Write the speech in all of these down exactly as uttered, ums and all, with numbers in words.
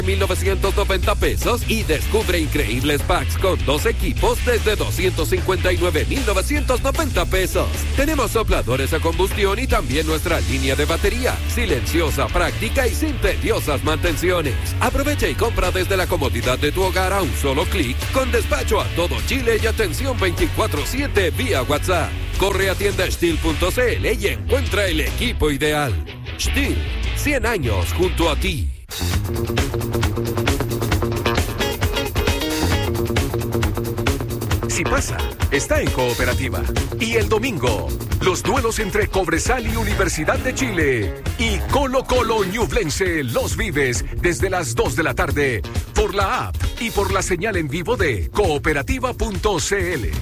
mil novecientos noventa pesos y descubre increíbles packs con dos equipos desde doscientos cincuenta y nueve mil novecientos noventa pesos. Tenemos sopladores a combustión y también nuestra línea de batería, silenciosa, práctica y sin tediosas mantenciones. Aprovecha y compra desde la comodidad de tu hogar a un solo clic, con despacho a todo Chile y atención veinticuatro siete vía WhatsApp. Corre a tienda Stihl punto c l y encuentra el equipo ideal. Stihl, cien años junto a ti. Si pasa, está en Cooperativa. Y el domingo, los duelos entre Cobresal y Universidad de Chile. Y Colo Colo Ñublense los vives desde las dos de la tarde por la app y por la señal en vivo de cooperativa punto c l.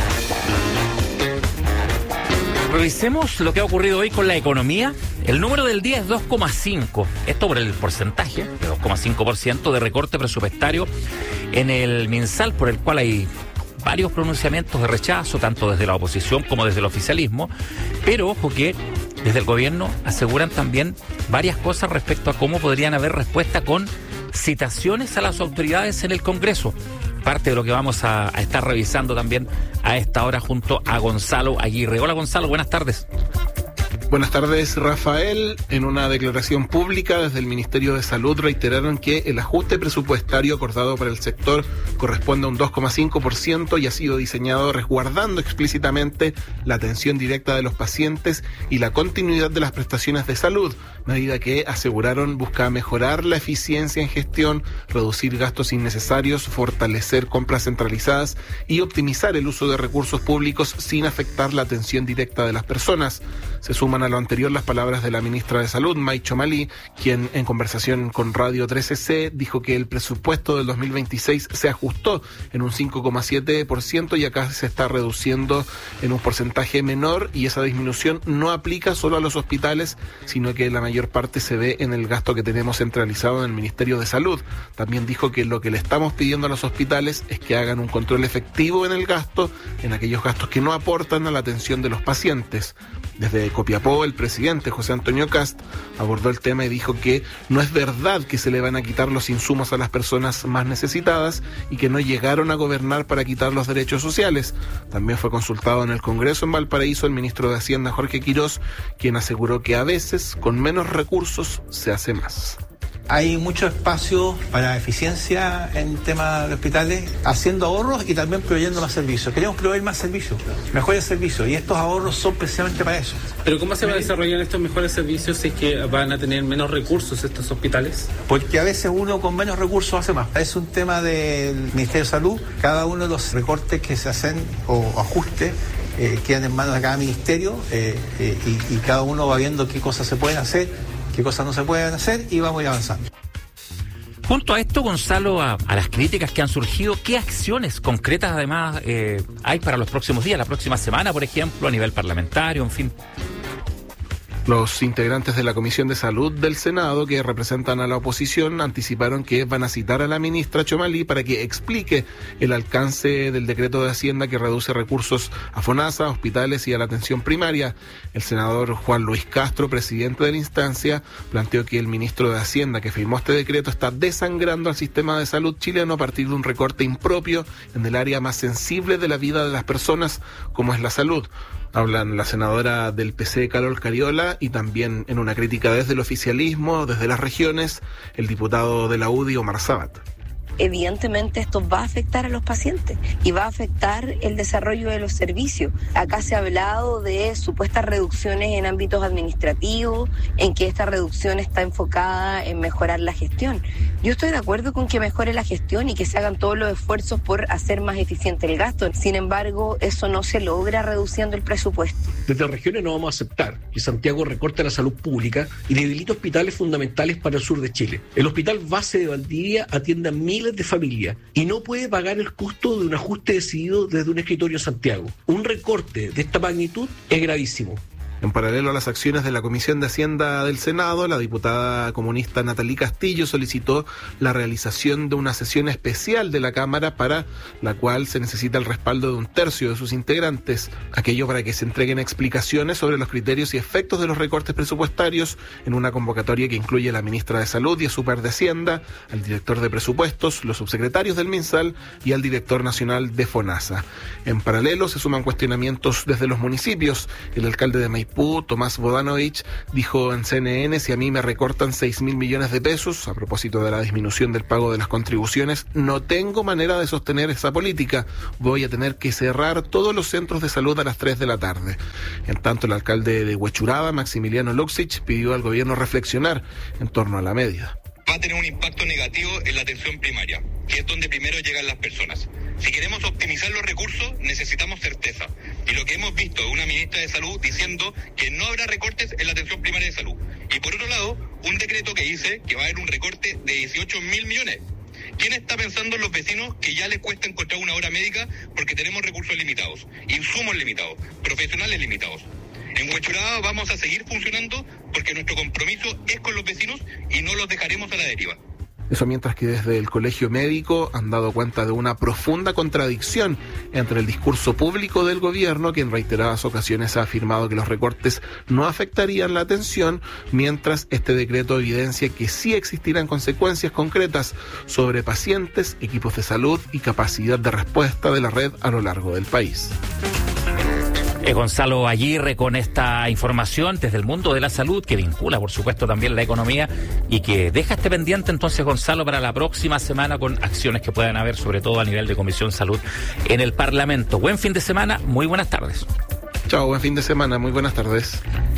Revisemos lo que ha ocurrido hoy con la economía. El número del día es dos coma cinco. Esto por el porcentaje de dos coma cinco por ciento de recorte presupuestario en el MinSal, por el cual hay varios pronunciamientos de rechazo, tanto desde la oposición como desde el oficialismo. Pero ojo que desde el gobierno aseguran también varias cosas respecto a cómo podrían haber respuesta con citaciones a las autoridades en el Congreso. Parte de lo que vamos a, a estar revisando también a esta hora junto a Gonzalo Aguirre. Hola Gonzalo, buenas tardes. Buenas tardes, Rafael. En una declaración pública desde el Ministerio de Salud reiteraron que el ajuste presupuestario acordado para el sector corresponde a un dos coma cinco por ciento y ha sido diseñado resguardando explícitamente la atención directa de los pacientes y la continuidad de las prestaciones de salud, medida que aseguraron busca mejorar la eficiencia en gestión, reducir gastos innecesarios, fortalecer compras centralizadas y optimizar el uso de recursos públicos sin afectar la atención directa de las personas. Se suman a lo anterior las palabras de la ministra de Salud, May Chomali, quien en conversación con Radio trece ce dijo que el presupuesto del dos mil veintiséis se ajustó en un cinco coma siete por ciento y acá se está reduciendo en un porcentaje menor, y esa disminución no aplica solo a los hospitales, sino que la mayor parte se ve en el gasto que tenemos centralizado en el Ministerio de Salud. También dijo que lo que le estamos pidiendo a los hospitales es que hagan un control efectivo en el gasto, en aquellos gastos que no aportan a la atención de los pacientes. Desde Copiapó, el presidente José Antonio Kast abordó el tema y dijo que no es verdad que se le van a quitar los insumos a las personas más necesitadas y que no llegaron a gobernar para quitar los derechos sociales. También fue consultado en el Congreso en Valparaíso el ministro de Hacienda, Jorge Quirós, quien aseguró que a veces con menos recursos se hace más. Hay mucho espacio para eficiencia en temas de hospitales, haciendo ahorros y también proveyendo más servicios. Queremos proveer más servicios, mejores servicios, y estos ahorros son precisamente para eso. ¿Pero cómo se van a desarrollar estos mejores servicios si es que van a tener menos recursos estos hospitales? Porque a veces uno con menos recursos hace más. Es un tema del Ministerio de Salud. Cada uno de los recortes que se hacen o ajustes eh, quedan en manos de cada ministerio eh, eh, y, y cada uno va viendo qué cosas se pueden hacer, qué cosas no se pueden hacer, y vamos a ir avanzando. Junto a esto, Gonzalo, a, a las críticas que han surgido, ¿qué acciones concretas además eh, hay para los próximos días, la próxima semana, por ejemplo, a nivel parlamentario, en fin? Los integrantes de la Comisión de Salud del Senado, que representan a la oposición, anticiparon que van a citar a la ministra Chomali para que explique el alcance del decreto de Hacienda que reduce recursos a FONASA, a hospitales y a la atención primaria. El senador Juan Luis Castro, presidente de la instancia, planteó que el ministro de Hacienda que firmó este decreto está desangrando al sistema de salud chileno a partir de un recorte impropio en el área más sensible de la vida de las personas, como es la salud. Hablan la senadora del P C, Carol Cariola, y también en una crítica desde el oficialismo, desde las regiones, el diputado de la U D I, Omar Sabat. Evidentemente esto va a afectar a los pacientes y va a afectar el desarrollo de los servicios. Acá se ha hablado de supuestas reducciones en ámbitos administrativos, en que esta reducción está enfocada en mejorar la gestión. Yo estoy de acuerdo con que mejore la gestión y que se hagan todos los esfuerzos por hacer más eficiente el gasto. Sin embargo, eso no se logra reduciendo el presupuesto. Desde regiones no vamos a aceptar que Santiago recorte la salud pública y debilite hospitales fundamentales para el sur de Chile. El hospital base de Valdivia atiende a miles de familias y no puede pagar el costo de un ajuste decidido desde un escritorio en Santiago. Un recorte de esta magnitud es gravísimo. En paralelo a las acciones de la Comisión de Hacienda del Senado, la diputada comunista Natalí Castillo solicitó la realización de una sesión especial de la Cámara para la cual se necesita el respaldo de un tercio de sus integrantes, aquello para que se entreguen explicaciones sobre los criterios y efectos de los recortes presupuestarios en una convocatoria que incluye a la ministra de Salud y a Super de Hacienda, al director de presupuestos, los subsecretarios del MinSal y al director nacional de FONASA. En paralelo se suman cuestionamientos desde los municipios. El alcalde de Maipú, Tomás Bodanovich, dijo en C N N: si a mí me recortan seis mil millones de pesos a propósito de la disminución del pago de las contribuciones, no tengo manera de sostener esa política. Voy a tener que cerrar todos los centros de salud a las tres de la tarde. En tanto, el alcalde de Huechuraba, Maximiliano Luxich, pidió al gobierno reflexionar en torno a la medida. Va a tener un impacto negativo en la atención primaria, que es donde primero llegan las personas. Si queremos optimizar los recursos, necesitamos certeza. Y lo que hemos visto es una ministra de Salud diciendo que no habrá recortes en la atención primaria de salud. Y por otro lado, un decreto que dice que va a haber un recorte de dieciocho mil millones. ¿Quién está pensando en los vecinos que ya les cuesta encontrar una hora médica porque tenemos recursos limitados, insumos limitados, profesionales limitados? En Huechuraba vamos a seguir funcionando porque nuestro compromiso es con los vecinos y no los dejaremos a la deriva. Eso mientras que desde el Colegio Médico han dado cuenta de una profunda contradicción entre el discurso público del gobierno, que en reiteradas ocasiones ha afirmado que los recortes no afectarían la atención, mientras este decreto evidencia que sí existirán consecuencias concretas sobre pacientes, equipos de salud y capacidad de respuesta de la red a lo largo del país. Eh, Gonzalo Aguirre con esta información desde el mundo de la salud, que vincula por supuesto también la economía y que deja este pendiente entonces, Gonzalo, para la próxima semana con acciones que puedan haber, sobre todo a nivel de Comisión Salud en el Parlamento. Buen fin de semana, muy buenas tardes. Chao, buen fin de semana, muy buenas tardes.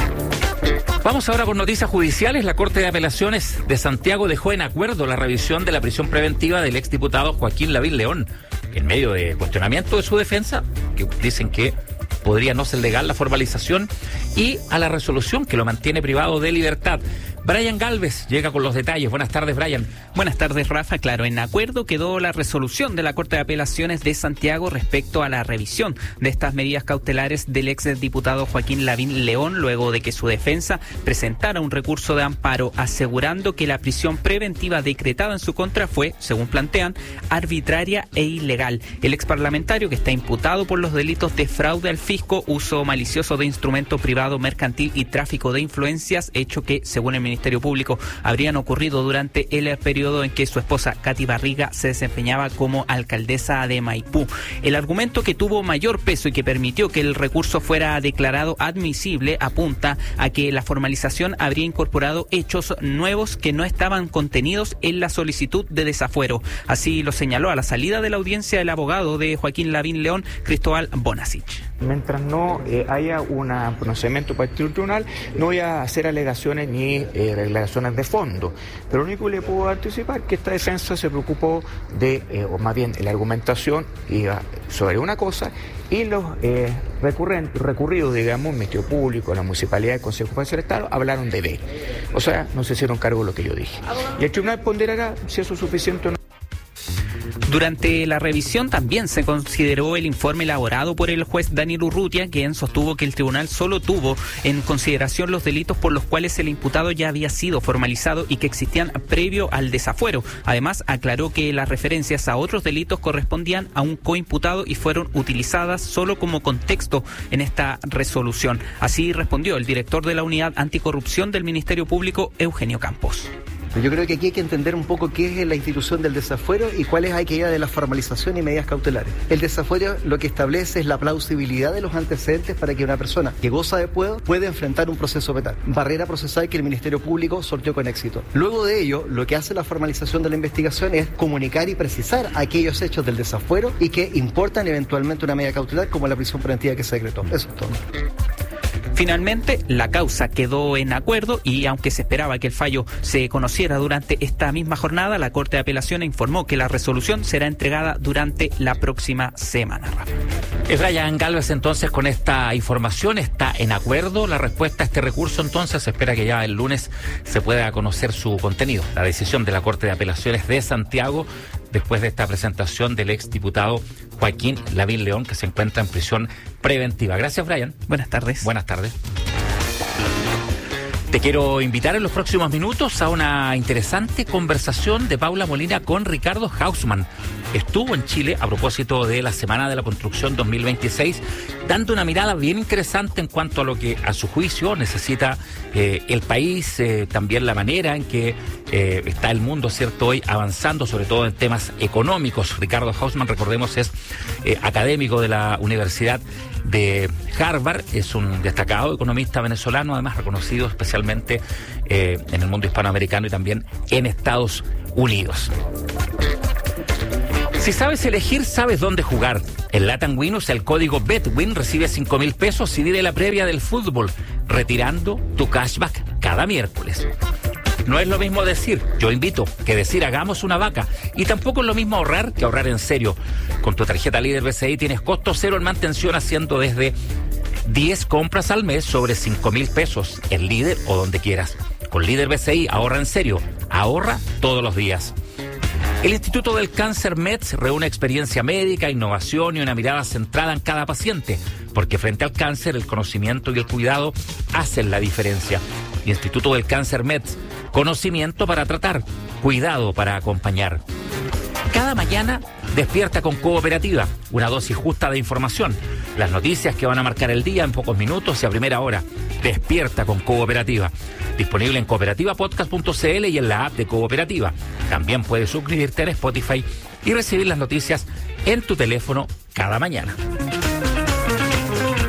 Vamos ahora con noticias judiciales. La Corte de Apelaciones de Santiago dejó en acuerdo la revisión de la prisión preventiva del exdiputado Joaquín Lavín León, en medio de cuestionamiento de su defensa, que dicen que podría no ser legal la formalización, y a la resolución que lo mantiene privado de libertad. Brian Galvez llega con los detalles. Buenas tardes, Brian. Buenas tardes, Rafa. Claro, en acuerdo quedó la resolución de la Corte de Apelaciones de Santiago respecto a la revisión de estas medidas cautelares del ex diputado Joaquín Lavín León, luego de que su defensa presentara un recurso de amparo asegurando que la prisión preventiva decretada en su contra fue, según plantean, arbitraria e ilegal. El ex parlamentario, que está imputado por los delitos de fraude al fisco, uso malicioso de instrumento privado mercantil y tráfico de influencias, hecho que, según el Ministerio Público, habrían ocurrido durante el periodo en que su esposa Katy Barriga se desempeñaba como alcaldesa de Maipú. El argumento que tuvo mayor peso y que permitió que el recurso fuera declarado admisible apunta a que la formalización habría incorporado hechos nuevos que no estaban contenidos en la solicitud de desafuero. Así lo señaló a la salida de la audiencia el abogado de Joaquín Lavín León, Cristóbal Bonasich. Mientras no eh, haya un pronunciamiento por el tribunal, no voy a hacer alegaciones ni eh, declaraciones de fondo. Pero lo único que le puedo anticipar es que esta defensa se preocupó de, eh, o más bien la argumentación iba sobre una cosa, y los eh, recurrentes, recurridos, digamos, Ministerio Público, la Municipalidad, el Consejo Judicial del Estado, hablaron de B. O sea, no se hicieron cargo de lo que yo dije. Y el tribunal ponderará si eso es suficiente o no. Durante la revisión también se consideró el informe elaborado por el juez Daniel Urrutia, quien sostuvo que el tribunal solo tuvo en consideración los delitos por los cuales el imputado ya había sido formalizado y que existían previo al desafuero. Además, aclaró que las referencias a otros delitos correspondían a un coimputado y fueron utilizadas solo como contexto en esta resolución. Así respondió el director de la Unidad Anticorrupción del Ministerio Público, Eugenio Campos. Yo creo que aquí hay que entender un poco qué es la institución del desafuero y cuál es aquella de la formalización y medidas cautelares. El desafuero lo que establece es la plausibilidad de los antecedentes para que una persona que goza de fuero pueda enfrentar un proceso penal. Barrera procesal que el Ministerio Público sorteó con éxito. Luego de ello, lo que hace la formalización de la investigación es comunicar y precisar aquellos hechos del desafuero y que importan eventualmente una medida cautelar como la prisión preventiva que se decretó. Eso es todo. Finalmente, la causa quedó en acuerdo y aunque se esperaba que el fallo se conociera durante esta misma jornada, la Corte de Apelación informó que la resolución será entregada durante la próxima semana. Brian Galvez, entonces, con esta información, ¿está en acuerdo la respuesta a este recurso? Entonces se espera que ya el lunes se pueda conocer su contenido, la decisión de la Corte de Apelaciones de Santiago, después de esta presentación del exdiputado Joaquín Lavín León, que se encuentra en prisión preventiva. Gracias, Brian. Buenas tardes. Buenas tardes. Te quiero invitar en los próximos minutos a una interesante conversación de Paula Molina con Ricardo Hausmann. Estuvo en Chile a propósito de la Semana de la Construcción dos mil veintiséis, dando una mirada bien interesante en cuanto a lo que, a su juicio, necesita eh, el país, eh, también la manera en que eh, está el mundo, ¿cierto?, hoy avanzando, sobre todo en temas económicos. Ricardo Hausmann, recordemos, es eh, académico de la Universidad de Harvard, es un destacado economista venezolano, además reconocido especialmente eh, en el mundo hispanoamericano y también en Estados Unidos. Si sabes elegir, sabes dónde jugar. En Latam Win usa el código BETWIN, recibe cinco mil pesos y vive la previa del fútbol, retirando tu cashback cada miércoles. No es lo mismo decir yo invito que decir hagamos una vaca, y tampoco es lo mismo ahorrar que ahorrar en serio. Con tu tarjeta Líder B C I tienes costo cero en mantención, haciendo desde diez compras al mes sobre cinco mil pesos en Líder o donde quieras. Con Líder B C I ahorra en serio, ahorra todos los días. El Instituto del Cáncer MEDS reúne experiencia médica, innovación y una mirada centrada en cada paciente, porque frente al cáncer el conocimiento y el cuidado hacen la diferencia. Instituto del Cáncer MEDS, conocimiento para tratar, cuidado para acompañar. Cada mañana despierta con Cooperativa, una dosis justa de información, las noticias que van a marcar el día en pocos minutos y a primera hora. Despierta con Cooperativa. Disponible en cooperativa podcast punto c l y en la app de Cooperativa. También puedes suscribirte en Spotify y recibir las noticias en tu teléfono cada mañana.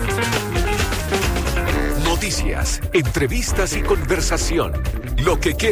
Noticias, entrevistas y conversación. Lo que queda